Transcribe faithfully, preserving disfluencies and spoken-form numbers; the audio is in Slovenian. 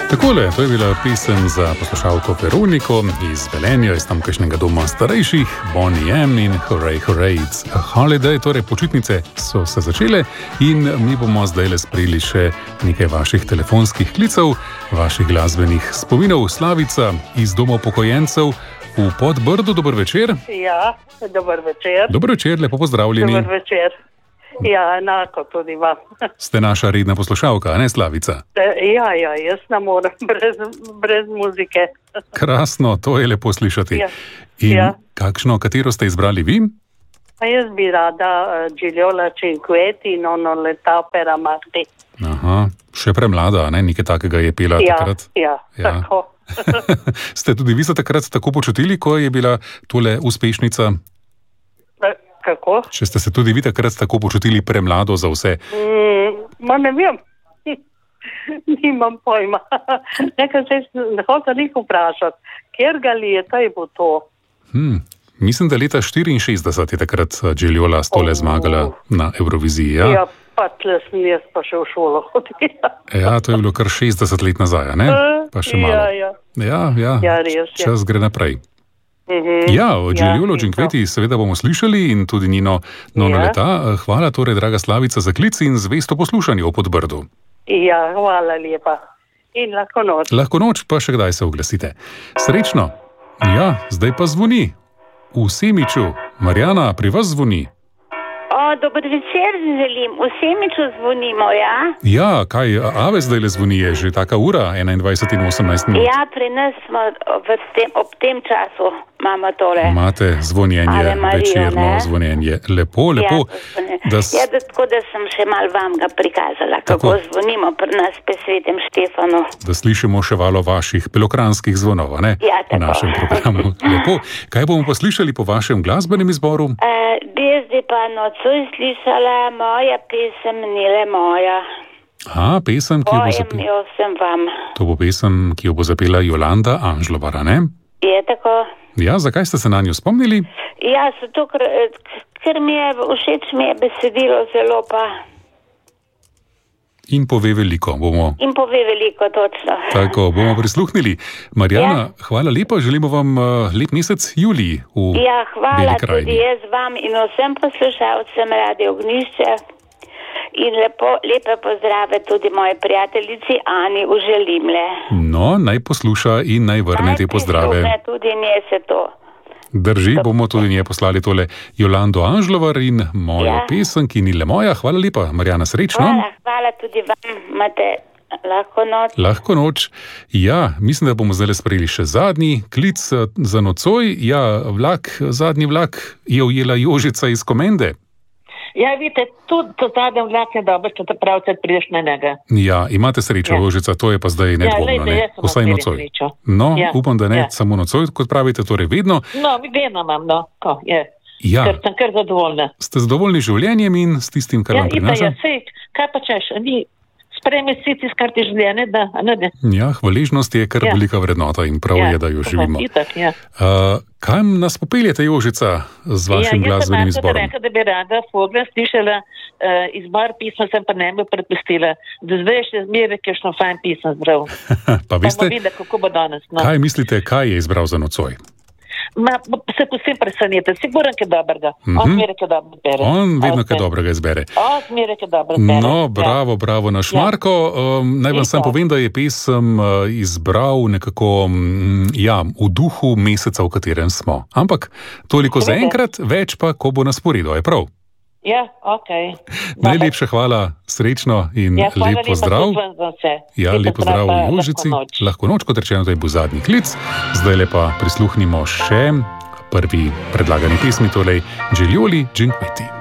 Takole, to je bila pesem za poslušalko Veroniko iz Velenja, iz tamkajšnjega doma starejših, Bonnie M in Hooray, Hooray, it's a holiday, torej počitnice so se začele in mi bomo zdaj le sprejeli še nekaj vaših telefonskih klicev, vaših glasbenih spominov. Slavica iz doma upokojencev v Podbrdu, dober večer. Ja, dober večer. Dober večer, lepo pozdravljeni. Dober večer. Ja, enako tudi vam. Ste naša redna poslušalka, a ne Slavica? Ja, ja, jaz ne morem brez, brez muzike. Krasno, to je lepo slišati. Ja. In Ja. kakšno, katero ste izbrali vi? Pa jaz bi rada uh, Gigliola Cinquetti in ono leta per amarti. Aha, še premlada, ne? Nekaj takega je pela Ja, takrat. ja, Ja. tako. Ste tudi vi se takrat tako počutili, ko je bila tole uspešnica? E, Kako? Če ste se tudi vi takrat tako počutili premlado za vse? Mm, ma ne vem. Nimam pojma. Nekaj se ne hočem jih vprašati. Kjer ga li je, kaj bo to? Hm, mislim, da leta štiriinšestdeset je takrat Gigliola s tole Oh. zmagala na Evroviziji. Ja, Ja? pa tle sem jaz pa še v šolo hodila. Ja, to je bilo kar šestdeset let nazaj, a ne? Pa še malo. Ja, ja. Ja, ja, Ja, res je. čas gre naprej. Mhm. Ja, o Gigliolo in to. Cinquetti seveda bomo slišali in tudi njeno nono Ja. leta. Hvala torej, draga Slavica, za klic in zvesto poslušanje o Podbrdu. Ja, hvala lepa. In lahko noč. Lahko noč, pa še kdaj se oglasite. Srečno. Ja, zdaj pa zvoni. V Semiču. Marjana, pri vas zvoni. O, dober večer želim. V Semiču zvonimo, ja? Ja, kaj, Ave zdaj le zvoni, je že taka ura, enaindvajset in osemnajst minut. Ja, pri nas smo v tem, ob tem času imamo tole. Imate zvonjenje, Ave Marijo, večerno ne? zvonjenje. Lepo, lepo. Ja, to zvone. da s- ja, da, tako da sem še mal vam ga prikazala, kako Tako. zvonimo pri nas pri svetem Štefanu. da slišimo še valo vaših belokranskih zvonov, a ne? Ja, v tako. našem programu. Lepo. Kaj bomo pa slišali po vašem glasbenem izboru? Uh, Bezdi pa nocoj slišala moja pesem, ni le moja. A, pesem, ki jo bo Pojem zapela. jo sem vam. To bo pesem, ki jo bo zapela Jolanda Anžlovar, a ne? Je tako? Ja, zakaj ste se na njo spomnili? Ja, zato, ker, ker mi je všeč, mi je besedilo zelo pa In pove veliko. Bomo, in pove veliko točno. tako, bomo prisluhnili. Marjana, ja. hvala lepa, želimo vam uh, lep mesec julij v Ja, hvala Beli tudi krajini. jaz vam in vsem poslušalcem Radio Ognišče. In lepo, lepe pozdrave tudi moji prijateljici Ani v Želimle. No, naj posluša in naj vrne te pozdrave. Naj prisluhne tudi nje se to. Drži, bomo tudi nje poslali tole Jolando Anžlovar in mojo Ja. pesem, ki ni le moja. Hvala lepa, Marjana, srečno. Hvala, hvala tudi vam. Imate lahko noč. Lahko noč. Ja, mislim, da bomo zdaj sprejeli še zadnji klic eh, za nocoj. Ja, vlak, zadnji vlak je ujela Jožica iz Komende. Ja, vidite, tudi to zadnje vlak je dobro, če te pravce prideš na njega. Ja, imate srečo, Ja. Jožica, to je pa zdaj nedvomno, glejte, ne? jaz sem Vsaj imela nocoj. srečo. No, Ja, upam, da ne ja. samo nocoj, kot pravite, torej vedno. No, vedno imam, no, ko, je. Ja, Ker sem kar zadovoljna. ste zadovoljni z življenjem in s tistim, kar Ja, vam itak, prinaša? ja, sej, kaj pa češ, ni, sprejmi si tisto, kar ti življenje, da, a ne, ne. Ja, hvaležnost je kar Ja. velika vrednota in prav je, da jo tako, živimo. Itak, ja. Uh, kam nas popeljete, Jožica, z vašim ja, glasbenim jaz sem izborom? rekla, da bi rada Fogla slišala uh, izbor pisma, sem pa ne bi predpustila. Do zdaj je še zmeraj kakšno fajn pismo zbral. Pa Pa bomo veste, videli, kako bo danes. No. kaj mislite, kaj je izbral za nocoj? Ma, se posebej presenete, siguren je dobrega. Mhm. On zmeraj je dobro bere. On vedno A, kaj veste. dobrega izbere. On zmeraj je dobro bere. No, Ja. bravo, bravo naš Marko. Um, naj vam sam Itak. povem, da je pesem uh, izbral nekako um, ja, v duhu meseca, v katerem smo. Ampak toliko za Seveda. enkrat, več pa, ko bo na sporedu, je prav. Ja, ok. Najlepša hvala, srečno in Ja, hvala lep lepa pozdrav. tudi vam za vse. Ja, Lep lep pozdrav pa v Jožici. lahko noč. Lahko noč, kot rečeno, to je bil zadnji klic. Zdaj lepa prisluhnimo še prvi predlagani pesmi, torej Giglioli Cinquetti.